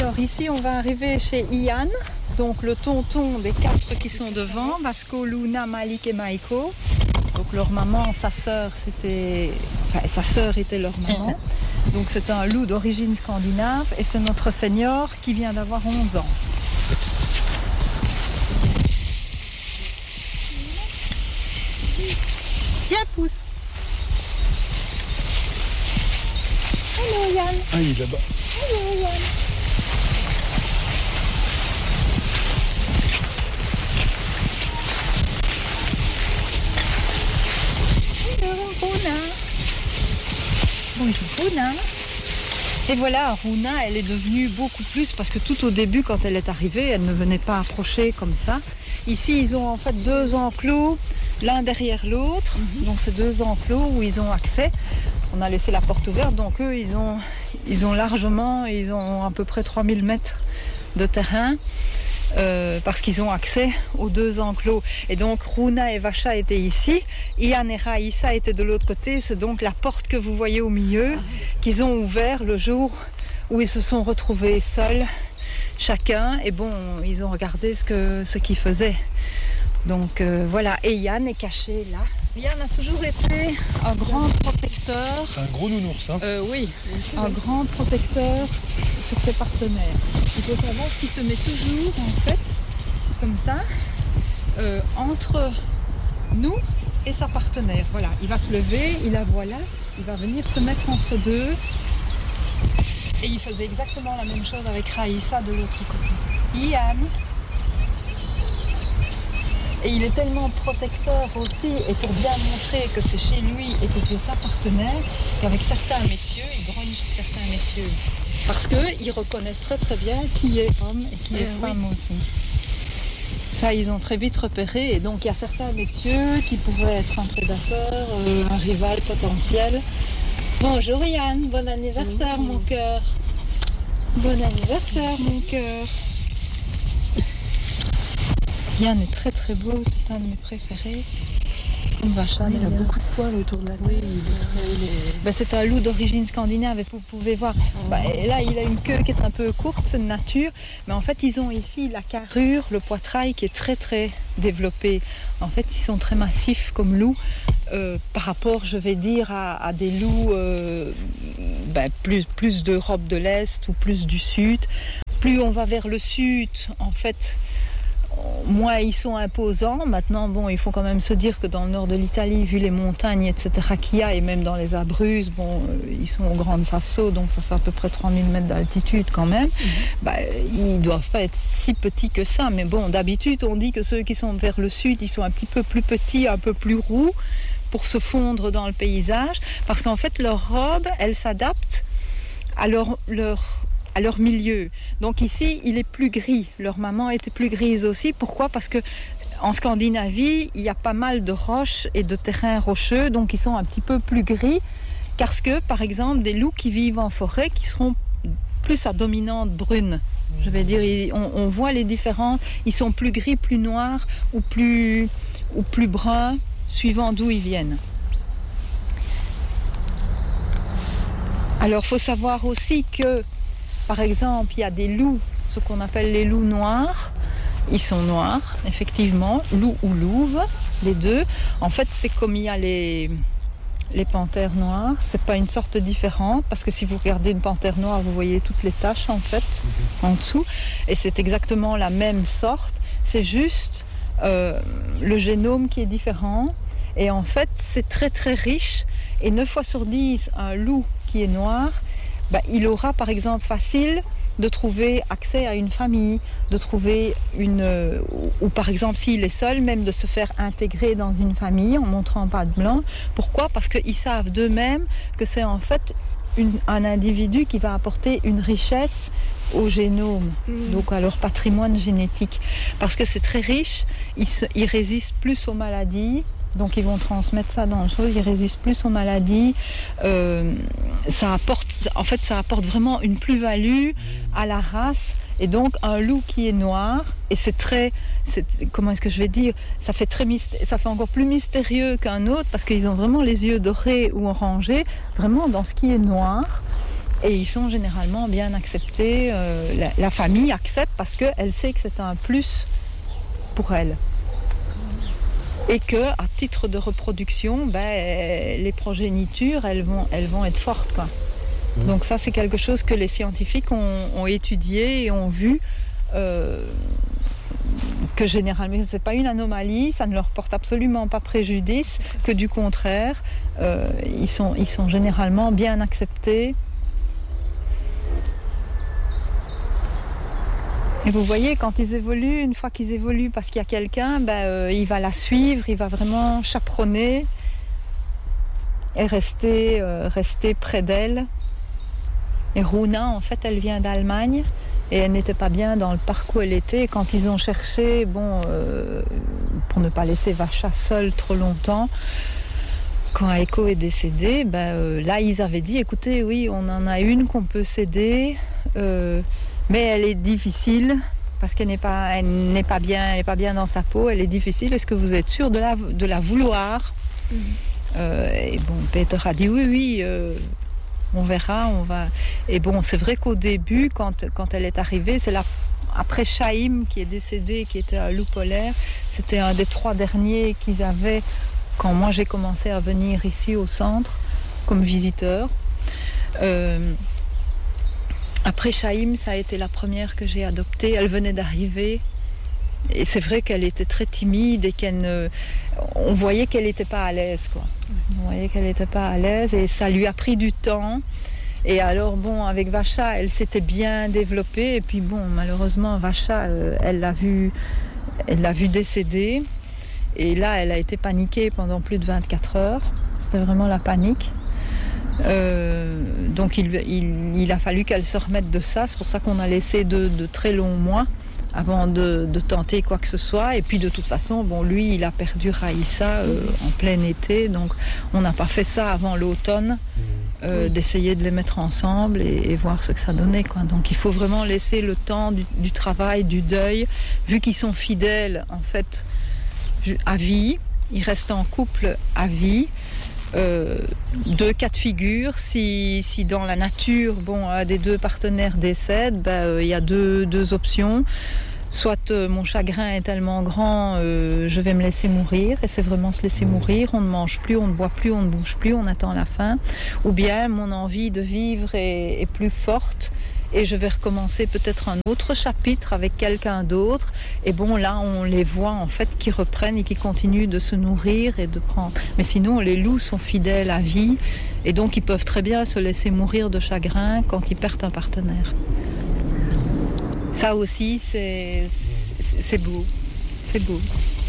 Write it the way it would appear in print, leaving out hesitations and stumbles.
Alors ici, on va arriver chez Ian, donc le tonton des 4 qui sont devant, Vasco, Luna, Malik et Maiko. Donc leur maman, sa sœur était leur maman. Donc c'est un loup d'origine scandinave et c'est notre senior qui vient d'avoir 11 ans. Viens, pousse. Hello Yann. Ah, il est là-bas. Hello Yann. Bonjour Runa. Et voilà, Runa, elle est devenue beaucoup plus, parce que tout au début, quand elle est arrivée, elle ne venait pas approcher comme ça. Ici, ils ont en fait 2 enclos, l'un derrière l'autre. Donc c'est 2 enclos où ils ont accès. On a laissé la porte ouverte, donc eux, ils ont largement, ils ont à peu près 3000 mètres de terrain. Parce qu'ils ont accès aux 2 enclos. Et donc Runa et Vacha étaient ici, Ian et Raïssa étaient de l'autre côté. C'est donc la porte que vous voyez au milieu qu'ils ont ouvert le jour où ils se sont retrouvés seuls, chacun. Et bon, ils ont regardé ce qu'ils faisaient. Donc voilà, et Ian est caché là. Ian a toujours été un grand protecteur. C'est un gros nounours, hein. Oui, un grand protecteur sur ses partenaires. Il faut savoir qu'il se met toujours, en fait, comme ça, entre nous et sa partenaire. Voilà, il va se lever, il la voit là, il va venir se mettre entre deux. Et il faisait exactement la même chose avec Raïssa de l'autre côté. Ian. Et il est tellement protecteur aussi, et pour bien montrer que c'est chez lui et que c'est sa partenaire, qu'avec certains messieurs, il grogne sur certains messieurs. Parce qu'ils reconnaissent très très bien qui est homme et qui est femme aussi. Ça, ils ont très vite repéré, et donc il y a certains messieurs qui pourraient être un prédateur, un rival potentiel. Bonjour Yann, bon anniversaire mon cœur. Bon anniversaire mon cœur. Yann est très très beau, c'est un de mes préférés. Comme Vacha, il a beaucoup de poils autour de la tête. C'est un loup d'origine scandinave, et vous pouvez voir. Et là, il a une queue qui est un peu courte, c'est de nature. Mais en fait, ils ont ici la carrure, le poitrail qui est très très développé. En fait, ils sont très massifs comme loups par rapport, je vais dire, à des loups plus d'Europe de l'Est ou plus du Sud. Plus on va vers le Sud, en fait, moins ils sont imposants. Maintenant, bon, il faut quand même se dire que dans le nord de l'Italie, vu les montagnes, etc., qu'il y a, et même dans les Abruzzes, ils sont au Grand Sasso, donc ça fait à peu près 3000 mètres d'altitude quand même. Ils ne doivent pas être si petits que ça, mais bon, d'habitude, on dit que ceux qui sont vers le sud, ils sont un petit peu plus petits, un peu plus roux, pour se fondre dans le paysage, parce qu'en fait, leur robe, elle s'adapte à leur milieu. Donc ici, il est plus gris. Leur maman était plus grise aussi. Pourquoi ? Parce que en Scandinavie, il y a pas mal de roches et de terrains rocheux, donc ils sont un petit peu plus gris. Parce que, par exemple, des loups qui vivent en forêt, qui seront plus à dominante brune. Je vais dire, on voit les différences. Ils sont plus gris, plus noirs ou plus bruns, suivant d'où ils viennent. Alors, il faut savoir aussi que, par exemple, il y a des loups, ce qu'on appelle les loups noirs. Ils sont noirs, effectivement, loup ou louve, les deux. En fait, c'est comme il y a les panthères noires. C'est pas une sorte différente, parce que si vous regardez une panthère noire, vous voyez toutes les taches, en fait, en dessous. Et c'est exactement la même sorte. C'est juste le génome qui est différent. Et en fait, c'est très très riche. Et 9 fois sur 10, un loup qui est noir, il aura par exemple facile de trouver accès à une famille, de trouver ou par exemple s'il est seul, même de se faire intégrer dans une famille en montrant patte blanche. Pourquoi ? Parce qu'ils savent d'eux-mêmes que c'est en fait un individu qui va apporter une richesse au génome, donc à leur patrimoine génétique. Parce que c'est très riche, ils résistent plus aux maladies. Donc ils vont transmettre ça dans le chose, ils résistent plus aux maladies. Ça apporte vraiment une plus-value à la race. Et donc un loup qui est noir, et comment est-ce que je vais dire, ça fait encore plus mystérieux qu'un autre, parce qu'ils ont vraiment les yeux dorés ou orangés, vraiment dans ce qui est noir. Et ils sont généralement bien acceptés. La famille accepte parce qu'elle sait que c'est un plus pour elle. Et qu'à titre de reproduction, les progénitures, elles vont être fortes, quoi. Donc ça, c'est quelque chose que les scientifiques ont étudié et ont vu que généralement, ce n'est pas une anomalie, ça ne leur porte absolument pas préjudice, que du contraire, ils sont généralement bien acceptés. Et vous voyez, quand ils évoluent, une fois qu'ils évoluent parce qu'il y a quelqu'un, il va la suivre, il va vraiment chaperonner et rester près d'elle. Et Runa, en fait, elle vient d'Allemagne et elle n'était pas bien dans le parc où elle était. Et quand ils ont cherché, pour ne pas laisser Vacha seule trop longtemps, quand Aiko est décédée, là, ils avaient dit, écoutez, oui, on en a une qu'on peut céder, mais elle est difficile parce qu'elle n'est pas bien dans sa peau. Elle est difficile. Est-ce que vous êtes sûr de la vouloir? Et Peter a dit oui. On verra, on va. Et c'est vrai qu'au début, quand elle est arrivée, c'est là après Chaim qui est décédé, qui était un loup polaire. C'était un des 3 derniers qu'ils avaient quand moi j'ai commencé à venir ici au centre comme visiteur. Après Chaim, ça a été la première que j'ai adoptée. Elle venait d'arriver. Et c'est vrai qu'elle était très timide et on voyait qu'elle n'était pas à l'aise, quoi. On voyait qu'elle n'était pas à l'aise et ça lui a pris du temps. Et alors, avec Vacha, elle s'était bien développée. Et puis, malheureusement, Vacha, elle l'a vu décéder. Et là, elle a été paniquée pendant plus de 24 heures. C'était vraiment la panique. Donc, il a fallu qu'elle se remette de ça. C'est pour ça qu'on a laissé de très longs mois avant de tenter quoi que ce soit. Et puis de toute façon, lui, il a perdu Raïssa en plein été, donc on n'a pas fait ça avant l'automne, d'essayer de les mettre ensemble et voir ce que ça donnait, quoi. Donc il faut vraiment laisser le temps du travail, du deuil, vu qu'ils sont fidèles en fait à vie, ils restent en couple à vie. 2 cas de figure, si dans la nature un des 2 partenaires décède, il y a deux options. Soit mon chagrin est tellement grand, je vais me laisser mourir, et c'est vraiment se laisser mourir, on ne mange plus, on ne boit plus, on ne bouge plus, on attend la fin. Ou bien mon envie de vivre est plus forte et je vais recommencer peut-être un autre chapitre avec quelqu'un d'autre. Et là, on les voit en fait qui reprennent et qui continuent de se nourrir et de prendre. Mais sinon, les loups sont fidèles à vie et donc ils peuvent très bien se laisser mourir de chagrin quand ils perdent un partenaire. Ça aussi, c'est beau. C'est beau.